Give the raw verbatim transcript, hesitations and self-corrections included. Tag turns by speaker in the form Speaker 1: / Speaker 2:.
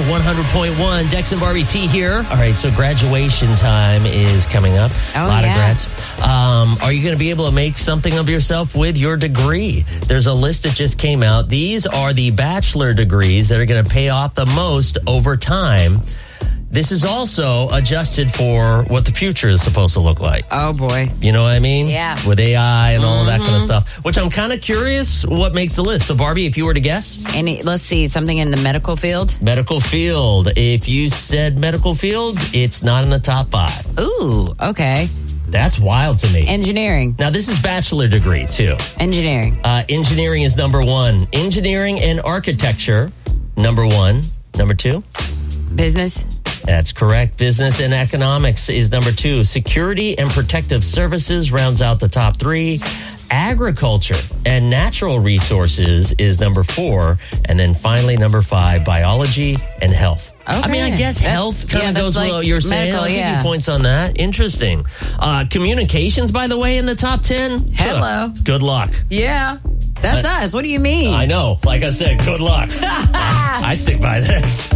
Speaker 1: one hundred point one. Dex and Barbie T here. All right, so graduation time is coming up.
Speaker 2: Oh,
Speaker 1: a lot
Speaker 2: yeah.
Speaker 1: of grads. Um, are you going to be able to make something of yourself with your degree? There's a list that just came out. These are the bachelor degrees that are going to pay off the most over time. This is also adjusted for what the future is supposed to look like.
Speaker 2: Oh, boy.
Speaker 1: You know what I mean?
Speaker 2: Yeah.
Speaker 1: With A I and all
Speaker 2: Mm-hmm.
Speaker 1: that kind of stuff, which I'm kind of curious what makes the list. So, Barbie, if you were to guess,
Speaker 2: Any, let's see, something in the medical field?
Speaker 1: medical field. If you said medical field, it's not in the top five.
Speaker 2: Ooh, okay.
Speaker 1: That's wild to me.
Speaker 2: Engineering.
Speaker 1: Now, this is bachelor degree, too.
Speaker 2: Engineering.
Speaker 1: Uh, engineering is number one. Engineering and architecture, number one. Number two?
Speaker 2: Business.
Speaker 1: That's correct. Business and economics is number two. Security and protective services rounds out the top three. Agriculture and natural resources is number four. And then finally, number five, biology and health.
Speaker 2: Okay.
Speaker 1: I mean, I guess
Speaker 2: That's-
Speaker 1: health kind
Speaker 2: yeah,
Speaker 1: of
Speaker 2: that's
Speaker 1: goes with
Speaker 2: like
Speaker 1: what you're saying.
Speaker 2: medical,
Speaker 1: I'll give
Speaker 2: yeah.
Speaker 1: you points on that. Interesting. Uh, communications, by the way, in the top ten.
Speaker 2: Hello.
Speaker 1: Good luck.
Speaker 2: Yeah. That's
Speaker 1: Uh,
Speaker 2: us. What do you mean?
Speaker 1: I know. Like I said, good luck. I stick by this.